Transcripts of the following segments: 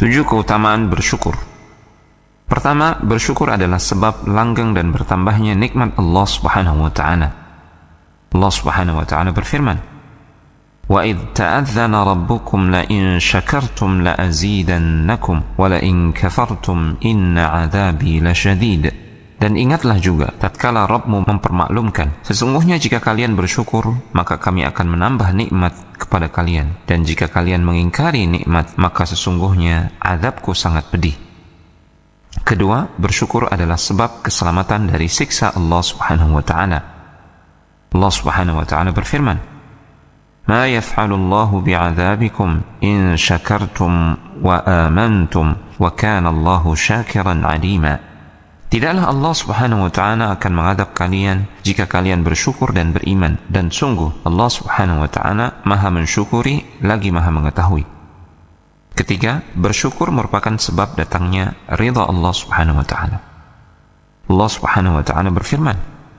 7 keutamaan bersyukur. Pertama, bersyukur adalah sebab langgeng dan bertambahnya nikmat Allah Subhanahu wa taala. Allah Subhanahu wa taala berfirman, "Wa idh ta'adzana rabbukum la in syakartum la azidannakum wa la in kafartum inna 'adzabi lasyadid." Dan ingatlah juga tatkala Rabbmu mempermaklumkan, sesungguhnya jika kalian bersyukur, maka kami akan menambah nikmat kepada kalian, dan jika kalian mengingkari nikmat, maka sesungguhnya azabku sangat pedih. Kedua, bersyukur adalah sebab keselamatan dari siksa Allah Subhanahu wa taala. Allah Subhanahu wa taala berfirman, "Ma yaf'alu Allahu bi'adzabikum in syakartum wa amantum wa kana Allahu syakiran 'alima." Tidaklah Allah Subhanahu wa taala akan mengadab kalian jika kalian bersyukur dan beriman, dan sungguh Allah Subhanahu wa taala Maha mensyukuri lagi Maha mengetahui. Ketiga, bersyukur merupakan sebab datangnya ridha Allah Subhanahu wa taala. Allah Subhanahu wa taala berfirman,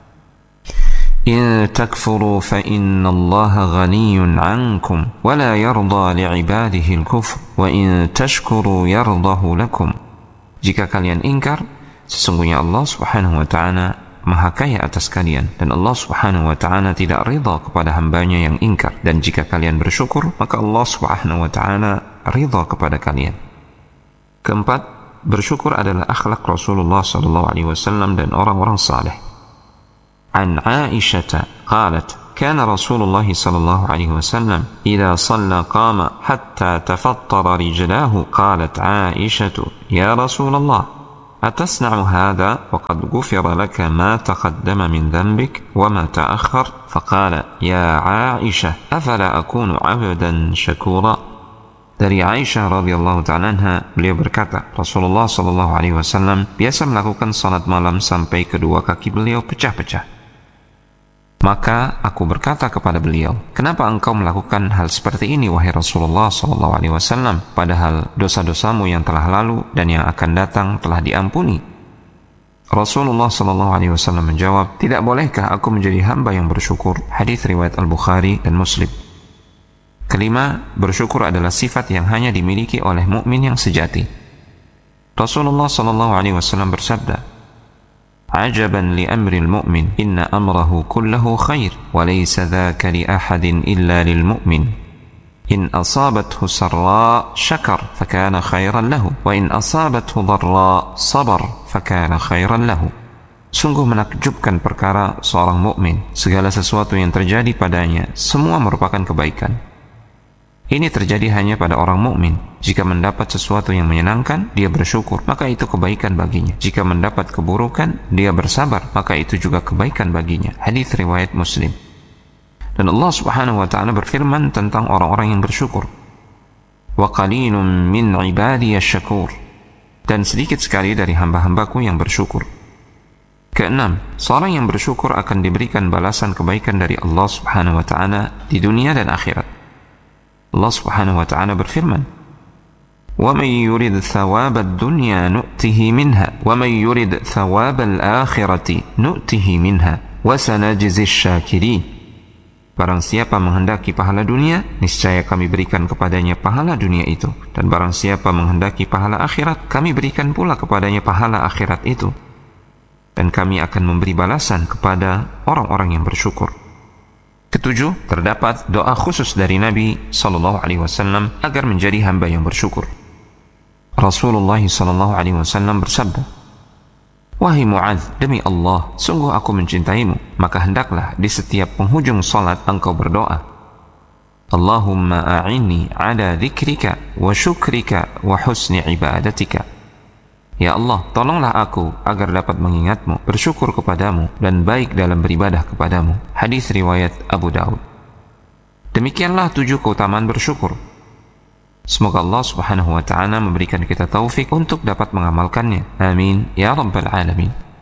"In takfuru fa inna Allaha ghaniyyun 'ankum wa la yarda li'ibadihi al-kufr wa in tashkuru yardahu lakum." Jika kalian ingkar, sesungguhnya Allah Subhanahu wa ta'ala Maha kaya atas kalian, dan Allah Subhanahu wa ta'ala tidak ridha kepada hambanya yang ingkar, dan jika kalian bersyukur, maka Allah Subhanahu wa ta'ala ridha kepada kalian. Keempat, bersyukur adalah akhlak Rasulullah sallallahu alaihi wasallam dan orang-orang saleh. An Aisyah qalat, kana Rasulullah sallallahu alaihi wasallam idza shalla qama hatta tafattara rijlahu. Qalat Aisyah, ya Rasulullah, أتصنع هذا وقد غفر لك ما تقدم من ذنبك وما تأخر؟ فقال يا عائشة أفلا أكون عبدا شكورا. Dari Aisyah radhiyallahu ta'ala anha, beliau berkata, Rasulullah sallallahu alaihi wasallam biasa melakukan salat malam sampai kedua kaki beliau pecah-pecah. Maka aku berkata kepada beliau, kenapa engkau melakukan hal seperti ini wahai Rasulullah sallallahu alaihi wasallam, padahal dosa-dosamu yang telah lalu dan yang akan datang telah diampuni? Rasulullah sallallahu alaihi wasallam menjawab, tidak bolehkah aku menjadi hamba yang bersyukur? Hadis riwayat Al-Bukhari dan Muslim. Kelima, bersyukur adalah sifat yang hanya dimiliki oleh mukmin yang sejati. Rasulullah sallallahu alaihi wasallam bersabda, عجبا لأمر المؤمن إن أمره كله خير وليس ذاك لأحد إلا للمؤمن إن أصابته سراء شكر فكان خيرا له وإن أصابته ضراء صبر فكان خيرا له. Sungguh menakjubkan perkara seorang mukmin, segala sesuatu yang terjadi padanya semua merupakan kebaikan. Ini terjadi hanya pada orang mukmin. Jika mendapat sesuatu yang menyenangkan, dia bersyukur, maka itu kebaikan baginya. Jika mendapat keburukan, dia bersabar, maka itu juga kebaikan baginya. Hadis riwayat Muslim. Dan Allah Subhanahu wa ta'ala berfirman tentang orang-orang yang bersyukur, wa qalilun min ibadiyasy syakur, dan sedikit sekali dari hamba-hambaku yang bersyukur. Keenam, seorang yang bersyukur akan diberikan balasan kebaikan dari Allah Subhanahu wa ta'ala di dunia dan akhirat. Allah Subhanahu wa ta'ala berfirman, وَمَنْ يُرِدْ ثَوَابَ الدُّنْيَا نُؤْتِهِ مِنْهَا وَمَنْ يُرِدْ ثَوَابَ الْآخِرَةِ نُؤْتِهِ مِنْهَا وَسَنَجْزِي الشَّاكِرِينَ. Barang siapa menghendaki pahala dunia, niscaya kami berikan kepadanya pahala dunia itu, dan barang siapa menghendaki pahala akhirat, kami berikan pula kepadanya pahala akhirat itu, dan kami akan memberi balasan kepada orang-orang yang bersyukur. Ketujuh, terdapat doa khusus dari Nabi sallallahu alaihi wasallam agar menjadi hamba yang bersyukur. Rasulullah sallallahu alaihi wasallam bersabda, wahai Mu'adz, demi Allah, sungguh aku mencintaimu, maka hendaklah di setiap penghujung salat engkau berdoa, Allahumma a'inni ala dzikrika wa syukrika wa husni ibadatika. Ya Allah, tolonglah aku agar dapat mengingatmu, bersyukur kepadamu, dan baik dalam beribadah kepadamu. Hadis riwayat Abu Daud. Demikianlah 7 keutamaan bersyukur. Semoga Allah Subhanahu wa ta'ala memberikan kita taufik untuk dapat mengamalkannya. Amin ya rabbal alamin.